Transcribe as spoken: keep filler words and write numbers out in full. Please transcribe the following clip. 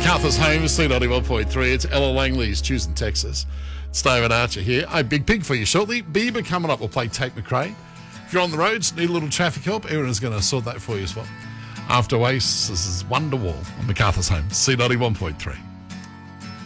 MacArthur's Home, C ninety-one point three. It's Ella Langley's Choosing Texas. It's David Archer here. A big pig for you shortly. Bieber coming up. We'll play Tate McRae. If you're on the roads, need a little traffic help, Erin is going to sort that for you as well. After Oasis, this is Wonderwall on MacArthur's Home, C ninety-one point three.